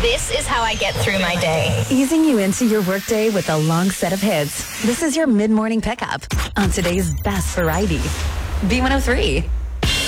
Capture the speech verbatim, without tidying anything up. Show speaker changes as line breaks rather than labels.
This is how I get through my day.
Easing you into your workday with a long set of hits. This is your mid-morning pickup on today's best variety. B one oh three.